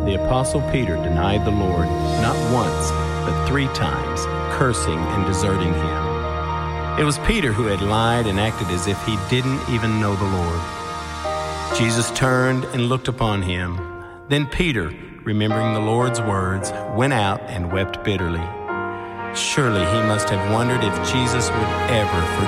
the Apostle Peter denied the Lord not once, but 3 times, cursing and deserting him. It was Peter who had lied and acted as if he didn't even know the Lord. Jesus turned and looked upon him. Then Peter, remembering the Lord's words, went out and wept bitterly. Surely he must have wondered if Jesus would ever forgive